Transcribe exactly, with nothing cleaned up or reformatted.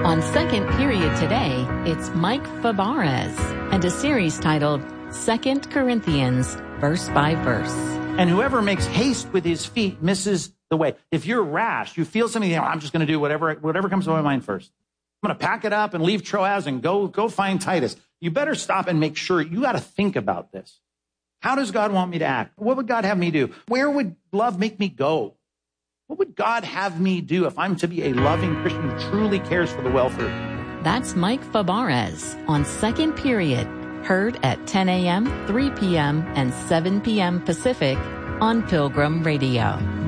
On Second Period today, it's Mike Fabarez and a series titled Second Corinthians, Verse by Verse. And whoever makes haste with his feet misses the way. If you're rash, you feel something, you know, I'm just going to do whatever whatever comes to my mind first. I'm going to pack it up and leave Troas and go, go find Titus. You better stop and make sure. You got to think about this. How does God want me to act? What would God have me do? Where would love make me go? What would God have me do if I'm to be a loving Christian who truly cares for the welfare? That's Mike Fabarez on Second Period, heard at ten a.m., three p.m., and seven p.m. Pacific on Pilgrim Radio.